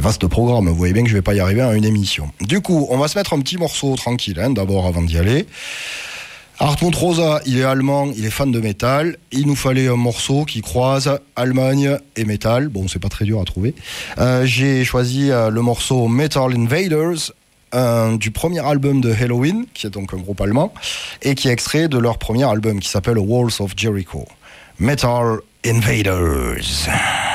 Vaste programme, vous voyez bien que je vais pas y arriver à une émission. Du coup, on va se mettre un petit morceau tranquille, d'abord avant d'y aller. Hartmut Rosa, il est allemand, il est fan de métal. Il nous fallait un morceau qui croise Allemagne et métal. Bon, c'est pas très dur à trouver. J'ai choisi le morceau Metal Invaders, du premier album de Helloween, qui est donc un groupe allemand, et qui est extrait de leur premier album qui s'appelle Walls of Jericho. Metal Invaders.